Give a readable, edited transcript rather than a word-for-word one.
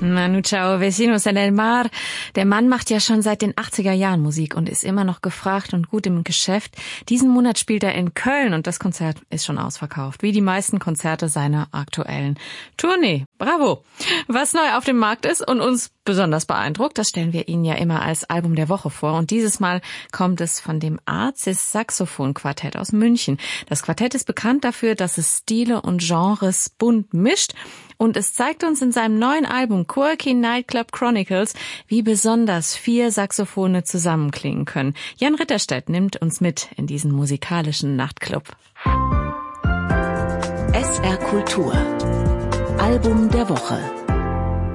Manu Chao, Vecinos en el Mar. Der Mann macht ja schon seit den 80er Jahren Musik und ist immer noch gefragt und gut im Geschäft. Diesen Monat spielt er in Köln und das Konzert ist schon ausverkauft, wie die meisten Konzerte seiner aktuellen Tournee. Bravo! Was neu auf dem Markt ist und uns besonders beeindruckt, das stellen wir Ihnen ja immer als Album der Woche vor. Und dieses Mal kommt es von dem Arcis Saxophon Quartett aus München. Das Quartett ist bekannt dafür, dass es Stile und Genres bunt mischt. Und es zeigt uns in seinem neuen Album Quirky Nightclub Chronicles, wie besonders 4 Saxophone zusammenklingen können. Jan Ritterstedt nimmt uns mit in diesen musikalischen Nachtclub. SR Kultur. Album der Woche.